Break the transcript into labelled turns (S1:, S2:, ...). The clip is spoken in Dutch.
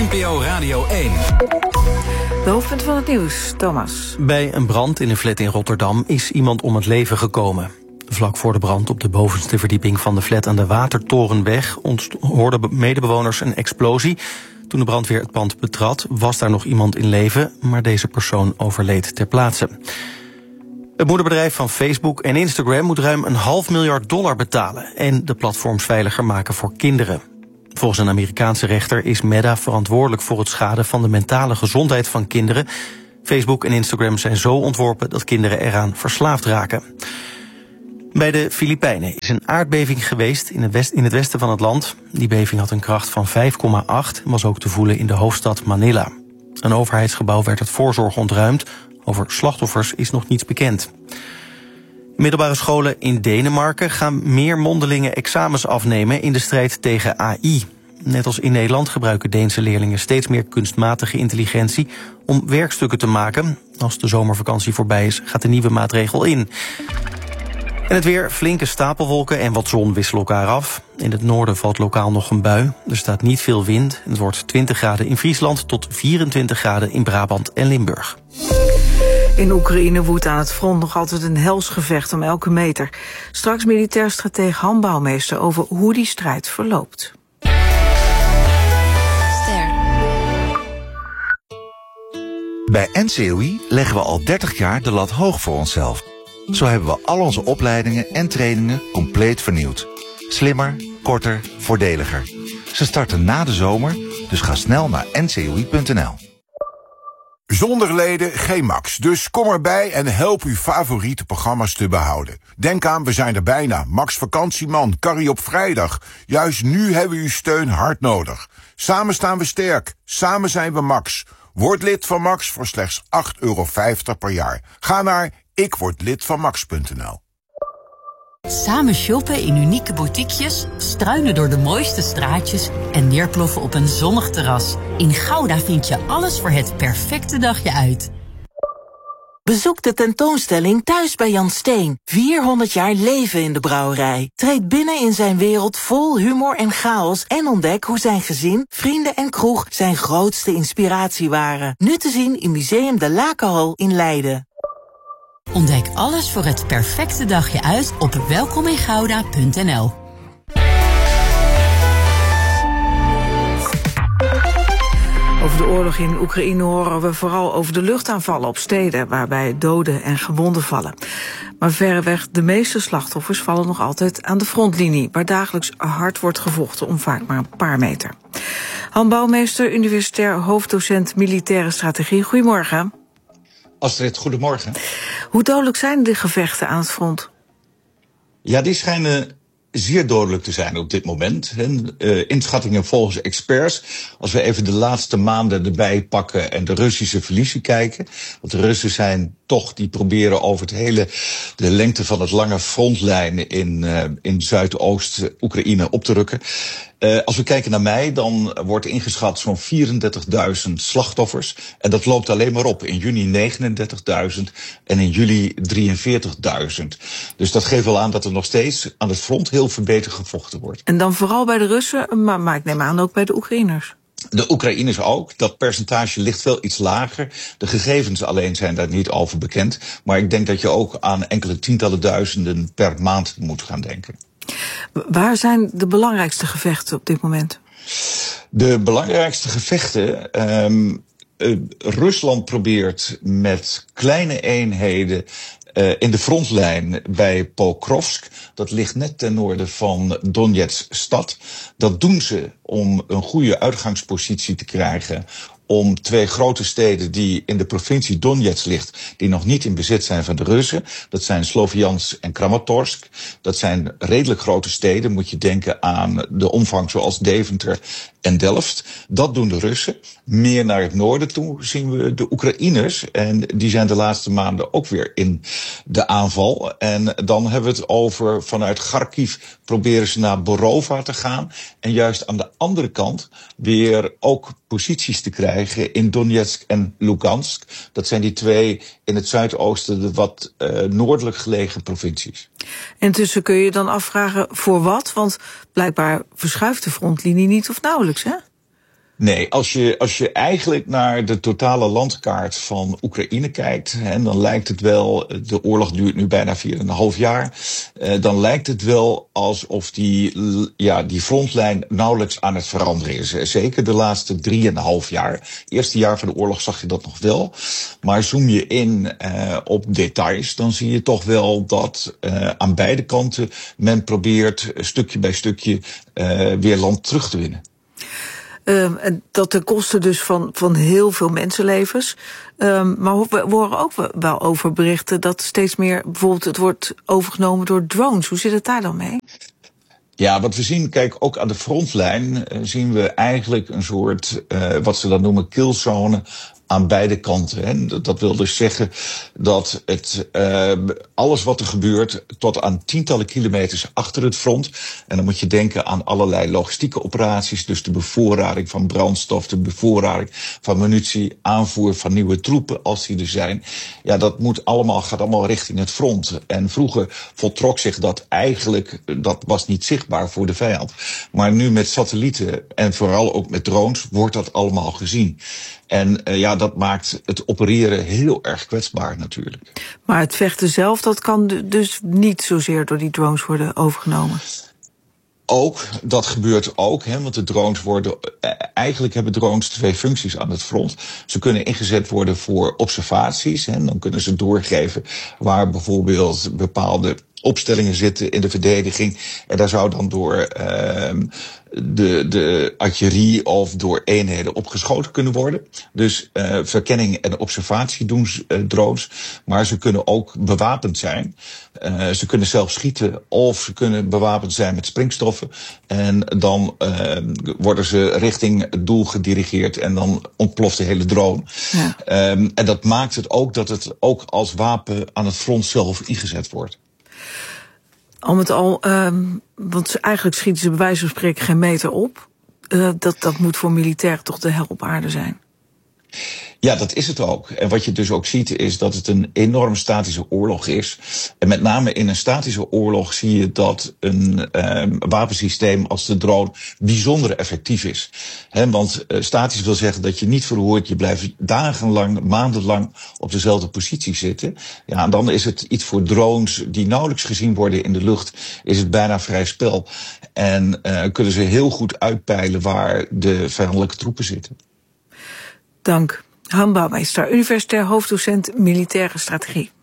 S1: NPO Radio 1.
S2: De hoofdpunt van het nieuws, Thomas.
S3: Bij een brand in een flat in Rotterdam is iemand om het leven gekomen. Vlak voor de brand op de bovenste verdieping van de flat aan de Watertorenweg hoorden medebewoners een explosie. Toen de brandweer het pand betrad, was daar nog iemand in leven, maar deze persoon overleed ter plaatse. Het moederbedrijf van Facebook en Instagram moet ruim $500 miljoen betalen en de platforms veiliger maken voor kinderen. Volgens een Amerikaanse rechter is Meta verantwoordelijk voor het schaden van de mentale gezondheid van kinderen. Facebook en Instagram zijn zo ontworpen dat kinderen eraan verslaafd raken. Bij de Filipijnen is een aardbeving geweest in het westen van het land. Die beving had een kracht van 5,8 en was ook te voelen in de hoofdstad Manila. Een overheidsgebouw werd uit voorzorg ontruimd. Over slachtoffers is nog niets bekend. Middelbare scholen in Denemarken gaan meer mondelinge examens afnemen in de strijd tegen AI. Net als in Nederland gebruiken Deense leerlingen steeds meer kunstmatige intelligentie om werkstukken te maken. Als de zomervakantie voorbij is, gaat de nieuwe maatregel in. En het weer, flinke stapelwolken en wat zon wisselen elkaar af. In het noorden valt lokaal nog een bui. Er staat niet veel wind. Het wordt 20 graden in Friesland tot 24 graden in Brabant en Limburg.
S2: In Oekraïne woedt aan het front nog altijd een hels gevecht om elke meter. Straks militair strateeg Han Bouwmeester over hoe die strijd verloopt.
S4: Bij NCOI leggen we al 30 jaar de lat hoog voor onszelf. Zo hebben we al onze opleidingen en trainingen compleet vernieuwd. Slimmer, korter, voordeliger. Ze starten na de zomer, dus ga snel naar ncoi.nl.
S5: Zonder leden geen Max, dus kom erbij en help uw favoriete programma's te behouden. Denk aan, we zijn er bijna. Max Vakantieman, Carrie op vrijdag. Juist nu hebben we uw steun hard nodig. Samen staan we sterk, samen zijn we Max. Word lid van Max voor slechts €8,50 per jaar. Ga naar ikwordlidvanmax.nl.
S6: Samen shoppen in unieke boutiquejes, struinen door de mooiste straatjes en neerploffen op een zonnig terras. In Gouda vind je alles voor het perfecte dagje uit.
S7: Bezoek de tentoonstelling Thuis bij Jan Steen. 400 jaar leven in de brouwerij. Treed binnen in zijn wereld vol humor en chaos en ontdek hoe zijn gezin, vrienden en kroeg zijn grootste inspiratie waren. Nu te zien in Museum de Lakenhal in Leiden.
S6: Ontdek alles voor het perfecte dagje uit op welkomingouda.nl.
S2: Over de oorlog in Oekraïne horen we vooral over de luchtaanvallen op steden, waarbij doden en gewonden vallen. Maar verreweg de meeste slachtoffers vallen nog altijd aan de frontlinie, waar dagelijks hard wordt gevochten om vaak maar een paar meter. Han Bouwmeester, universitair hoofddocent militaire strategie. Goedemorgen.
S8: Astrid, goedemorgen.
S2: Hoe dodelijk zijn de gevechten aan het front?
S8: Ja, die schijnen zeer dodelijk te zijn op dit moment. Inschattingen volgens experts, als we even de laatste maanden erbij pakken en de Russische verliezen kijken. Want de Russen zijn toch, die proberen over de lengte van het lange frontlijn in Zuidoost-Oekraïne op te rukken. Als we kijken naar mei, dan wordt ingeschat zo'n 34.000 slachtoffers. En dat loopt alleen maar op. In juni 39.000 en in juli 43.000. Dus dat geeft wel aan dat er nog steeds aan het front heel verbeterd gevochten wordt.
S2: En dan vooral bij de Russen, maar ik neem aan ook bij de Oekraïners.
S8: De Oekraïners ook. Dat percentage ligt wel iets lager. De gegevens alleen zijn daar niet over bekend. Maar ik denk dat je ook aan enkele tientallen duizenden per maand moet gaan denken.
S2: Waar zijn de belangrijkste gevechten op dit moment?
S8: De belangrijkste gevechten. Rusland probeert met kleine eenheden in de frontlijn bij Pokrovsk. Dat ligt net ten noorden van Donetsk stad. Dat doen ze om een goede uitgangspositie te krijgen om twee grote steden die in de provincie Donetsk ligt, die nog niet in bezit zijn van de Russen. Dat zijn Sloviansk en Kramatorsk. Dat zijn redelijk grote steden. Moet je denken aan de omvang zoals Deventer en Delft. Dat doen de Russen. Meer naar het noorden toe zien we de Oekraïners. En die zijn de laatste maanden ook weer in de aanval. En dan hebben we het over vanuit Kharkiv proberen ze naar Borova te gaan. En juist aan de andere kant weer ook posities te krijgen in Donetsk en Lugansk. Dat zijn die twee in het zuidoosten, de wat noordelijk gelegen provincies.
S2: En tussen kun je dan afvragen voor wat? Want blijkbaar verschuift de frontlinie niet of nauwelijks, hè?
S8: Nee, als je eigenlijk naar de totale landkaart van Oekraïne kijkt, en dan lijkt het wel, de oorlog duurt nu bijna 4,5 jaar, dan lijkt het wel alsof die frontlijn nauwelijks aan het veranderen is. Zeker de laatste 3,5 jaar. Eerste jaar van de oorlog zag je dat nog wel. Maar zoom je in op details, dan zie je toch wel dat aan beide kanten men probeert stukje bij stukje weer land terug te winnen.
S2: En dat ten koste dus van heel veel mensenlevens. Maar we horen ook wel over berichten dat steeds meer, bijvoorbeeld het wordt overgenomen door drones. Hoe zit het daar dan mee?
S8: Ja, wat we zien, kijk, ook aan de frontlijn zien we eigenlijk een soort, wat ze dan noemen, killzone aan beide kanten. Hè. Dat wil dus zeggen dat alles wat er gebeurt tot aan tientallen kilometers achter het front. En dan moet je denken aan allerlei logistieke operaties. Dus de bevoorrading van brandstof, de bevoorrading van munitie, aanvoer van nieuwe troepen als die er zijn. Ja, dat gaat allemaal richting het front. En vroeger voltrok zich dat eigenlijk, dat was niet zichtbaar voor de vijand. Maar nu met satellieten en vooral ook met drones wordt dat allemaal gezien. En dat maakt het opereren heel erg kwetsbaar natuurlijk. Maar
S2: het vechten zelf, dat kan dus niet zozeer door die drones worden overgenomen?
S8: Ook, dat gebeurt ook, want de drones eigenlijk hebben drones 2 functies aan het front. Ze kunnen ingezet worden voor observaties, dan kunnen ze doorgeven waar bijvoorbeeld bepaalde opstellingen zitten in de verdediging. En daar zou dan door de artillerie of door eenheden opgeschoten kunnen worden. Dus verkenning en observatie doen drones. Maar ze kunnen ook bewapend zijn. Ze kunnen zelf schieten of ze kunnen bewapend zijn met springstoffen. En dan worden ze richting het doel gedirigeerd en dan ontploft de hele drone. Ja. En dat maakt het ook dat het ook als wapen aan het front zelf ingezet wordt.
S2: Al met al, want eigenlijk schieten ze bij wijze van spreken geen meter op. Dat moet voor militairen toch de hel op aarde zijn.
S8: Ja, dat is het ook. En wat je dus ook ziet is dat het een enorm statische oorlog is. En met name in een statische oorlog zie je dat een wapensysteem als de drone bijzonder effectief is. Want statisch wil zeggen dat je niet verhoort, je blijft dagenlang, maandenlang op dezelfde positie zitten. Ja, en dan is het iets voor drones die nauwelijks gezien worden in de lucht, is het bijna vrij spel. En kunnen ze heel goed uitpeilen waar de vijandelijke troepen zitten.
S2: Dank. Han Bouwmeester, universitair hoofddocent militaire strategie.